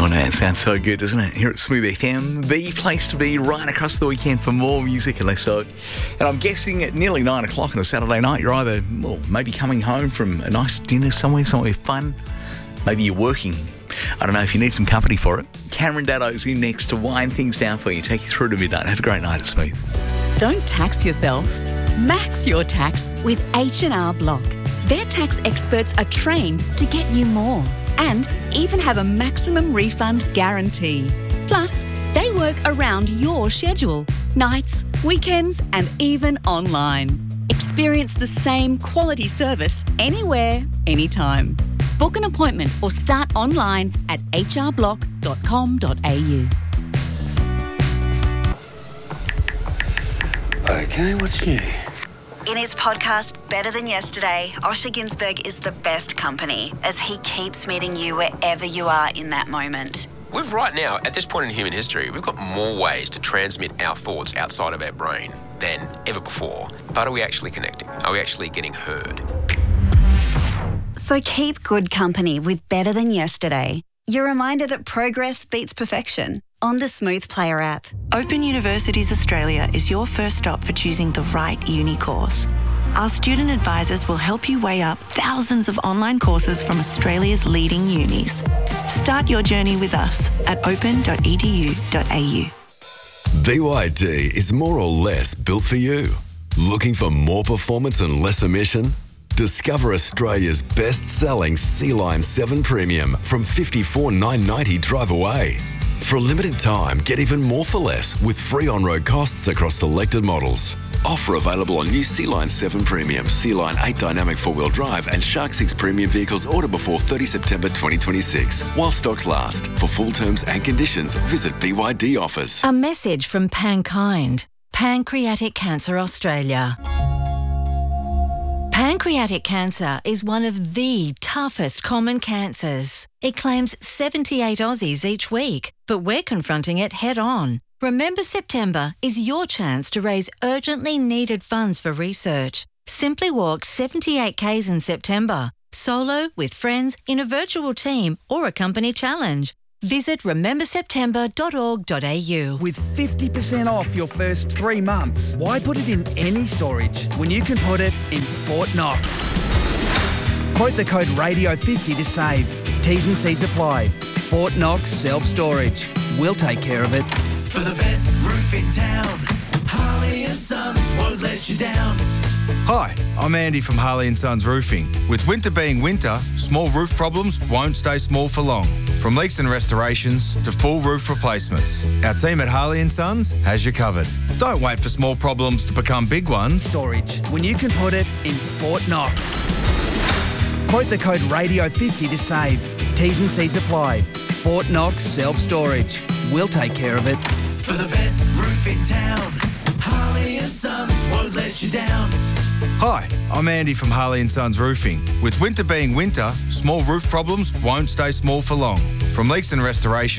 no, it sounds so good, doesn't it? Here at Smooth FM, the place to be right across the weekend for more music and less so. And I'm guessing at nearly 9 o'clock on a Saturday night, you're either, maybe coming home from a nice dinner somewhere fun. Maybe you're working. I don't know if you need some company for it. Cameron Daddo's in next to wind things down for you, take you through to midnight. Have a great night at Smooth. Don't tax yourself. Max your tax with H&R Block. Their tax experts are trained to get you more and even have a maximum refund guarantee. Plus, they work around your schedule, nights, weekends, and even online. Experience the same quality service anywhere, anytime. Book an appointment or start online at hrblock.com.au. Okay, what's new? In his podcast, Better Than Yesterday, Osher Ginsberg is the best company as he keeps meeting you wherever you are in that moment. We've right now, at this point in human history, we've got more ways to transmit our thoughts outside of our brain than ever before. But are we actually connecting? Are we actually getting heard? So keep good company with Better Than Yesterday. Your reminder that progress beats perfection on the Smooth Player app. Open Universities Australia is your first stop for choosing the right uni course. Our student advisors will help you weigh up thousands of online courses from Australia's leading unis. Start your journey with us at open.edu.au. BYD is more or less built for you. Looking for more performance and less emission? Discover Australia's best-selling Sea-Line 7 Premium from $54,990 drive away. For a limited time, get even more for less with free on-road costs across selected models. Offer available on new Sea-Line 7 Premium, Sea-Line 8 Dynamic 4-wheel drive and Shark 6 Premium vehicles order before 30 September 2026. While stocks last. For full terms and conditions, visit BYD offers. A message from Pankind, Pancreatic Cancer Australia. Pancreatic cancer is one of the toughest common cancers. It claims 78 Aussies each week, but we're confronting it head on. Remember September is your chance to raise urgently needed funds for research. Simply walk 78 Ks in September, solo, with friends, in a virtual team or a company challenge. Visit rememberseptember.org.au. With 50% off your first 3 months, why put it in any storage when you can put it in Fort Knox? Quote the code RADIO50 to save. T's and C's apply. Fort Knox Self-Storage. We'll take care of it. For the best roof in town, Harley and Sons won't let you down. Hi, I'm Andy from Harley & Sons Roofing. With winter being winter, small roof problems won't stay small for long. From leaks and restorations to full roof replacements, our team at Harley & Sons has you covered. Don't wait for small problems to become big ones. Storage when you can put it in Fort Knox. Quote the code RADIO50 to save. T's and C's apply. Fort Knox Self-Storage. We'll take care of it. For the best roof in town, Harley and Sons won't let you down. Hi, I'm Andy from Harley & Sons Roofing. With winter being winter, small roof problems won't stay small for long. From leaks and restorations